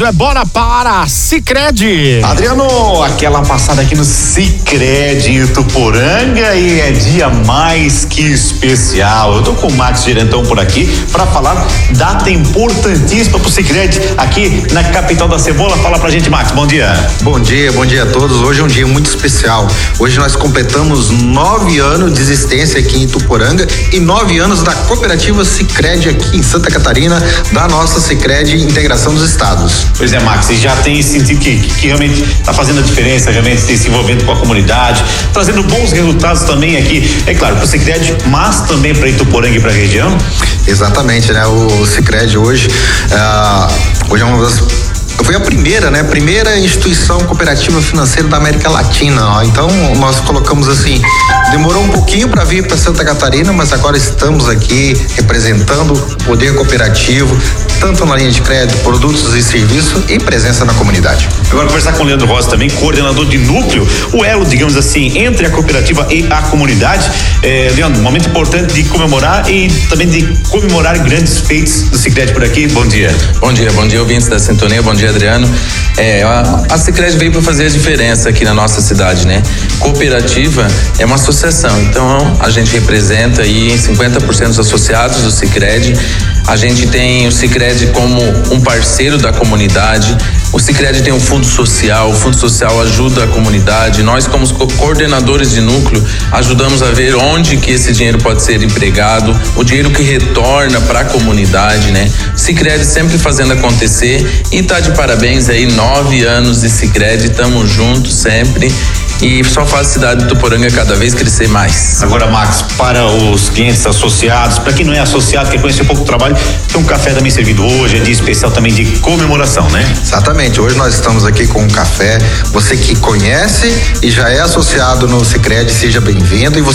Bora para Sicredi. Adriano, aquela passada aqui no Sicredi em Ituporanga e é dia mais que especial. Eu tô com o Max Gerentão por aqui para falar data importantíssima pro Sicredi aqui na capital da cebola. Fala pra gente, Max, bom dia. Bom dia a todos. Hoje é um dia muito especial. Hoje nós completamos 9 anos de existência aqui em Ituporanga e 9 anos da cooperativa Sicredi aqui em Santa Catarina, da nossa Sicredi Integração dos Estados. Pois é, Max, já tem sentido que realmente tá fazendo a diferença, realmente se envolvendo com a comunidade, trazendo bons resultados também aqui, é claro, pro Sicredi, mas também para Ituporanga e pra região? Exatamente, né? O Sicredi hoje é uma das... Foi a primeira instituição cooperativa financeira da América Latina, ó. Então nós colocamos assim, demorou um pouquinho para vir para Santa Catarina, mas agora estamos aqui representando o poder cooperativo, tanto na linha de crédito, produtos e serviços e presença na comunidade. Agora conversar com o Leandro Rosa também, coordenador de núcleo, o elo, digamos assim, entre a cooperativa e a comunidade. Leandro, um momento importante de comemorar e também de comemorar grandes feitos do Sicredi por aqui. Bom dia. Bom dia, ouvintes da sintonia, bom dia, Adriano. A Sicredi veio para fazer a diferença aqui na nossa cidade, né? Cooperativa é uma associação, então a gente representa aí 50% dos associados do Sicredi. A gente tem o Sicredi como um parceiro da comunidade. O Sicredi tem um fundo social, o fundo social ajuda a comunidade. Nós, como coordenadores de núcleo, ajudamos a ver onde que esse dinheiro pode ser empregado, o dinheiro que retorna para a comunidade, né? Sicredi sempre fazendo acontecer e tá de parabéns aí, 9 anos de Sicredi, tamo juntos sempre. E só faz a cidade de Ituporanga cada vez crescer mais. Agora, Max, para os clientes associados, para quem não é associado, quer conhecer um pouco do trabalho, tem um café também servido hoje, é dia especial também de comemoração, né? Exatamente, hoje nós estamos aqui com um café. Você que conhece e já é associado no Sicredi, seja bem-vindo, e você